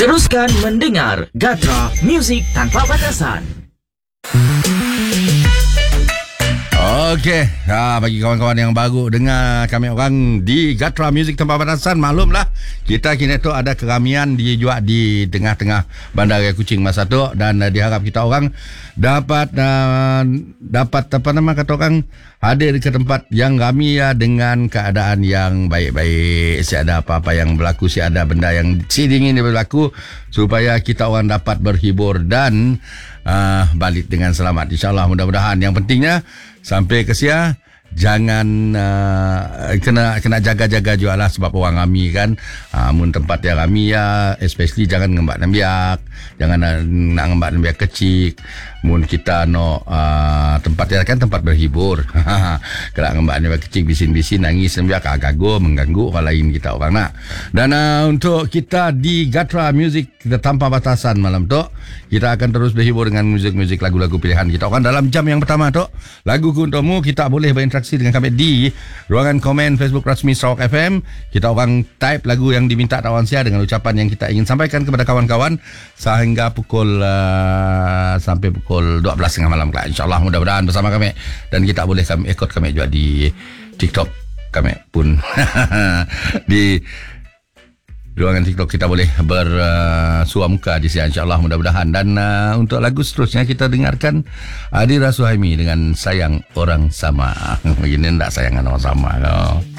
Teruskan mendengar Gatra Music Tanpa Batasan. Okey, bagi kawan-kawan yang baru dengar kami orang di Gatra Music Tanpa Batasan, maklumlah kita kini tu ada keramian juga di tengah-tengah Bandaraya Kuching masa tu, dan diharap kita orang dapat apa nama kata orang hadir ke tempat yang ramai dengan keadaan yang baik-baik. Si ada apa-apa yang berlaku, si ada benda yang si dingin berlaku, supaya kita orang dapat berhibur dan balik dengan selamat, insyaAllah. Mudah-mudahan yang pentingnya sampai ke sia jangan kena jaga-jaga juga lah, sebab orang ramai kan. Mun tempat yang ramai especially jangan ngembak nambiak, jangan nak ngembak nambiak kecil. Mun kita tempat yang kan tempat berhibur. Kalau ngembak nambiak kecil bisin-bisin nangis nambiak gago mengganggu orang lain kita orang nak. Dan untuk kita di Gatra Music Tanpa Batasan malam tu, kita akan terus berhibur dengan muzik-muzik lagu-lagu pilihan kita orang dalam jam yang pertama tu. Lagu untukmu, kita boleh berinteraksi dengan kami di ruangan komen Facebook rasmi Sarawak FM. Kita orang type lagu yang diminta tawan saya dengan ucapan yang kita ingin sampaikan kepada kawan-kawan sehingga pukul sampai pukul 12.30 malam lah. InsyaAllah mudah-mudahan bersama kami, dan kita boleh ikut kami juga di TikTok kami pun di ruangan TikTok kita boleh bersua muka di sini, insyaAllah mudah-mudahan. Dan untuk lagu seterusnya kita dengarkan Adira Suhaimi dengan Sayang Orang Sama. Begini tak sayangan orang sama kau.